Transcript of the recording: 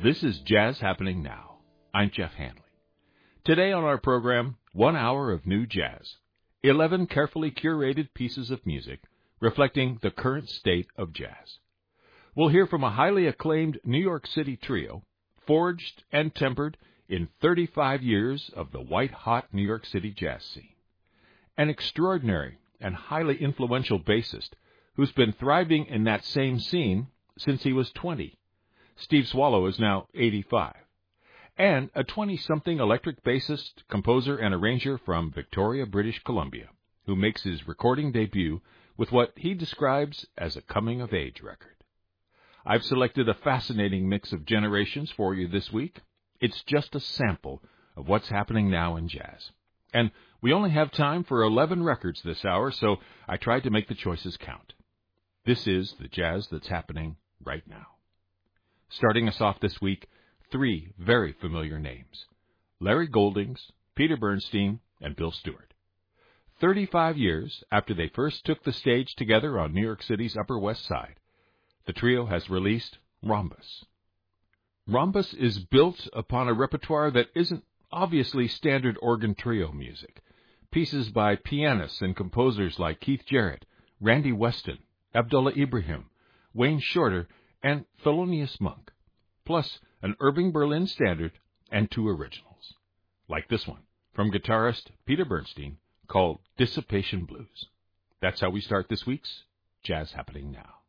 This is Jazz Happening Now. I'm Jeff Hanley. Today on our program, 1 hour of new jazz, 11 carefully curated pieces of music reflecting the current state of jazz. We'll hear from a highly acclaimed New York City trio, forged and tempered in 35 years of the white-hot New York City jazz scene. An extraordinary and highly influential bassist who's been thriving in that same scene since he was 20. Steve Swallow is now 85. And a 20-something electric bassist, composer, and arranger from Victoria, British Columbia, who makes his recording debut with what he describes as a coming-of-age record. I've selected a fascinating mix of generations for you this week. It's just a sample of what's happening now in jazz. And we only have time for 11 records this hour, so I tried to make the choices count. This is the jazz that's happening right now. Starting us off this week, 3 very familiar names: Larry Goldings, Peter Bernstein, and Bill Stewart. 35 years after they first took the stage together on New York City's Upper West Side, the trio has released Rhombus. Rhombus is built upon a repertoire that isn't obviously standard organ trio music. Pieces by pianists and composers like Keith Jarrett, Randy Weston, Abdullah Ibrahim, Wayne Shorter, and Thelonious Monk, plus an Irving Berlin standard and 2 originals, like this one from guitarist Peter Bernstein called Dissipation Blues. That's how we start this week's Jazz Happening Now.